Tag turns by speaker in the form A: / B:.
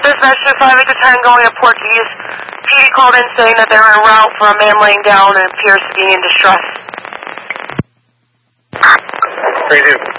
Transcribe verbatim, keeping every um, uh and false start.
A: dispatch to five Victor Tango at Portuguese. P D called in saying that they're en route for a man laying down and appears to be in distress.
B: three two.